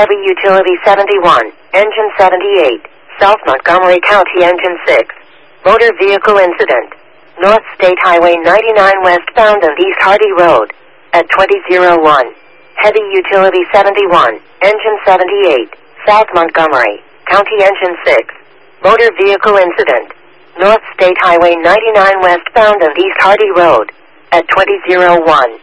Heavy Utility 71, Engine 78, South Montgomery County Engine 6. Motor vehicle incident. North State Highway 99 westbound on East Hardy Road. At 2001. Heavy Utility 71, Engine 78, South Montgomery County Engine 6. Motor vehicle incident. North State Highway 99 westbound on East Hardy Road. At 2001.